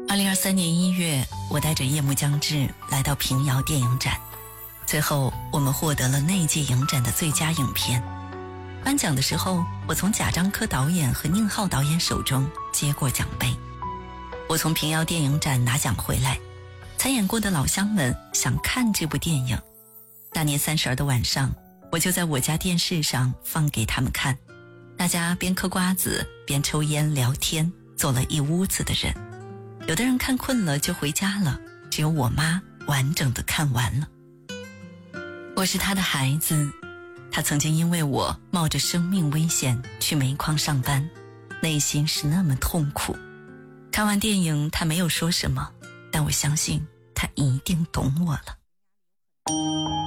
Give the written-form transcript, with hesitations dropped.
2023年1月，我带着夜幕将至来到平遥电影展，最后我们获得了那一届影展的最佳影片。颁奖的时候，我从贾樟柯导演和宁浩导演手中接过奖杯。我从平遥电影展拿奖回来，参演过的老乡们想看这部电影。大年30的晚上，我就在我家电视上放给他们看，大家边嗑瓜子边抽烟聊天，坐了一屋子的人。有的人看困了就回家了，只有我妈完整的看完了。我是她的孩子，她曾经因为我冒着生命危险去煤矿上班，内心是那么痛苦。看完电影她没有说什么，但我相信她一定懂我了。